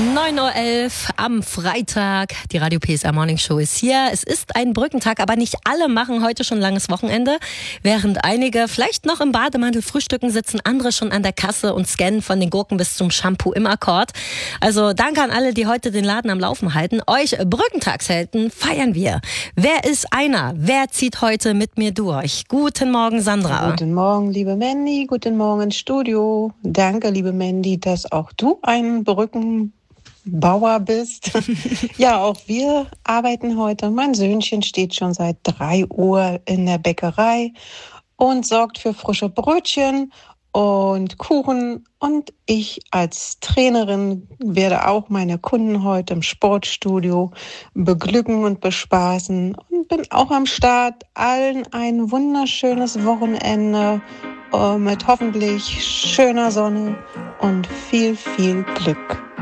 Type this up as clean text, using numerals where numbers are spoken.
9:11 Uhr am Freitag. Die Radio PSR Morning Show ist hier. Es ist ein Brückentag, aber nicht alle machen heute schon langes Wochenende. Während einige vielleicht noch im Bademantel frühstücken, sitzen andere schon an der Kasse und scannen von den Gurken bis zum Shampoo im Akkord. Also danke an alle, die heute den Laden am Laufen halten. Euch Brückentagshelden feiern wir. Wer ist einer? Wer zieht heute mit mir durch? Guten Morgen, Sandra. Guten Morgen, liebe Mandy. Guten Morgen ins Studio. Danke, liebe Mandy, dass auch du ein Brückenbauer bist. Ja, auch wir arbeiten heute. Mein Söhnchen steht schon seit 3 Uhr in der Bäckerei und sorgt für frische Brötchen und Kuchen. Und ich als Trainerin werde auch meine Kunden heute im Sportstudio beglücken und bespaßen und bin auch am Start. Allen ein wunderschönes Wochenende mit hoffentlich schöner Sonne und viel, viel Glück.